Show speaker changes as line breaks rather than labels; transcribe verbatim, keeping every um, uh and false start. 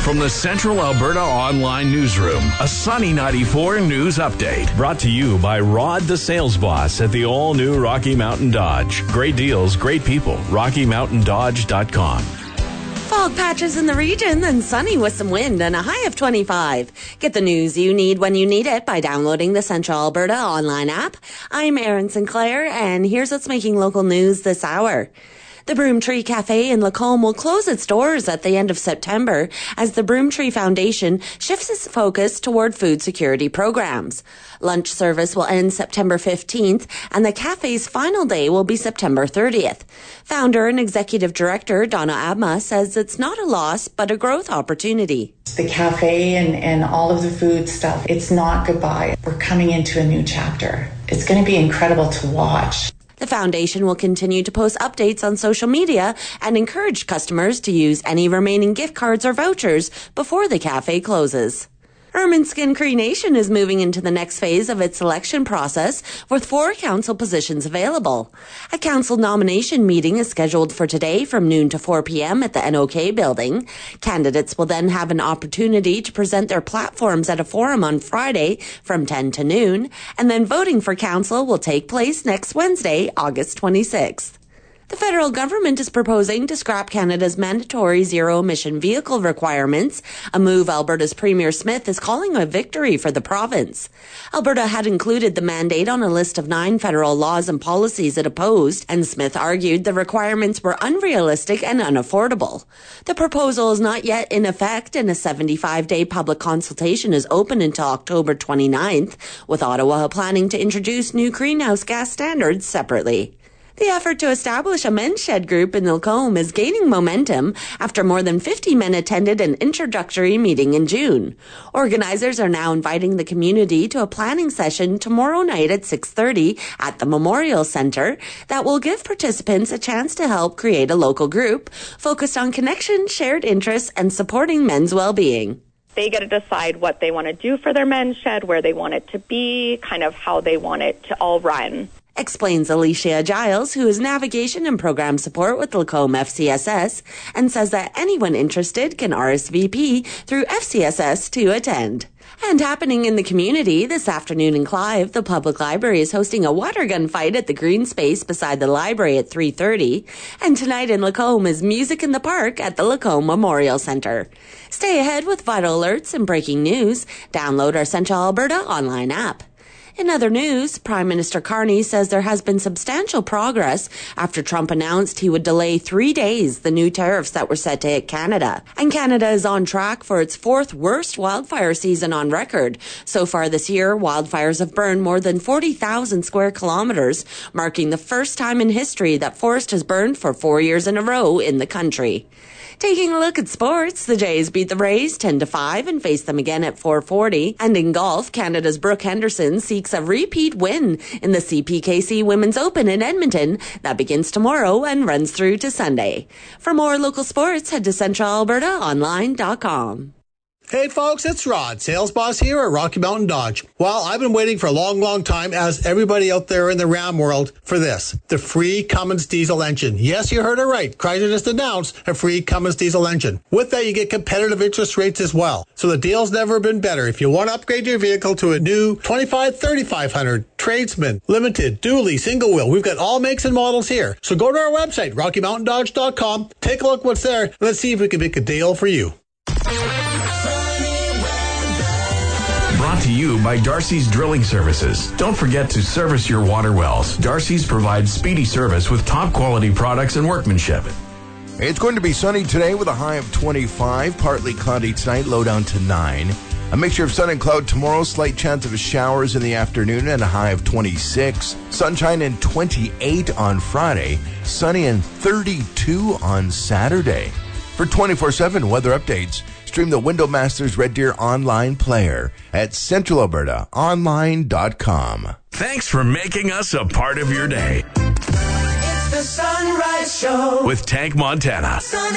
From the Central Alberta Online Newsroom, a Sunny ninety-four news update. Brought to you by Rod the Sales Boss at the all-new Rocky Mountain Dodge. Great deals, great people. rocky mountain dodge dot com.
Fog patches in the region, then sunny with some wind and a high of twenty-five. Get the news you need when you need it by downloading the Central Alberta online app. I'm Erin Sinclair, and here's what's making local news this hour. The Broomtree Cafe in Lacombe will close its doors at the end of September as the Broomtree Foundation shifts its focus toward food security programs. Lunch service will end September fifteenth, and the cafe's final day will be September thirtieth. Founder and Executive Director Donna Abma says it's not a loss, but a growth opportunity.
The cafe and, and all of the food stuff, it's not goodbye. We're coming into a new chapter. It's going to be incredible to watch.
The foundation will continue to post updates on social media and encourage customers to use any remaining gift cards or vouchers before the cafe closes. Ermineskin Cree Nation is moving into the next phase of its selection process with four council positions available. A council nomination meeting is scheduled for today from noon to four p.m. at the N O K building. Candidates will then have an opportunity to present their platforms at a forum on Friday from ten to noon, and then voting for council will take place next Wednesday, August twenty-sixth. The federal government is proposing to scrap Canada's mandatory zero-emission vehicle requirements, a move Alberta's Premier Smith is calling a victory for the province. Alberta had included the mandate on a list of nine federal laws and policies it opposed, and Smith argued the requirements were unrealistic and unaffordable. The proposal is not yet in effect, and a seventy-five day public consultation is open until October twenty-ninth, with Ottawa planning to introduce new greenhouse gas standards separately. The effort to establish a men's shed group in Lacombe is gaining momentum after more than fifty men attended an introductory meeting in June. Organizers are now inviting the community to a planning session tomorrow night at six thirty at the Memorial Centre that will give participants a chance to help create a local group focused on connection, shared interests, and supporting men's well-being.
They get to decide what they want to do for their men's shed, where they want it to be, kind of how they want it to all run.
Explains Alicia Giles, who is navigation and program support with Lacombe F C S S, and says that anyone interested can R S V P through F C S S to attend. And happening in the community, this afternoon in Clive, the public library is hosting a water gun fight at the green space beside the library at three thirty. And tonight in Lacombe is Music in the Park at the Lacombe Memorial Centre. Stay ahead with vital alerts and breaking news. Download our Central Alberta online app. In other news, Prime Minister Carney says there has been substantial progress after Trump announced he would delay three days the new tariffs that were set to hit Canada. And Canada is on track for its fourth worst wildfire season on record. So far this year, wildfires have burned more than forty thousand square kilometers, marking the first time in history that forest has burned for four years in a row in the country. Taking a look at sports, the Jays beat the Rays ten to five and face them again at four forty. And in golf, Canada's Brooke Henderson seeks a repeat win in the C P K C Women's Open in Edmonton that begins tomorrow and runs through to Sunday. For more local sports, head to central alberta online dot com.
Hey folks, it's Rod, sales boss here at Rocky Mountain Dodge. Well, I've been waiting for a long, long time, as everybody out there in the Ram world, for this. The free Cummins diesel engine. Yes, you heard it right. Chrysler just announced a free Cummins diesel engine. With that, you get competitive interest rates as well. So the deal's never been better. If you want to upgrade your vehicle to a new twenty-five, thirty-five hundred, Tradesman, Limited, Dually, Single Wheel, we've got all makes and models here. So go to our website, rocky mountain dodge dot com, take a look what's there, and let's see if we can make a deal for you.
Brought to you by Darcy's Drilling Services. Don't forget to service your water wells. Darcy's provides speedy service with top quality products and workmanship.
It's going to be sunny today with a high of twenty-five, partly cloudy tonight, low down to nine. A mixture of sun and cloud tomorrow, slight chance of showers in the afternoon and a high of twenty-six. Sunshine and twenty-eight on Friday, sunny and thirty-two on Saturday. For twenty-four seven weather updates, stream the Window Masters Red Deer online player at central alberta online dot com.
Thanks for making us a part of your day.
It's the Sunrise Show
with Tank Montana.
Sunny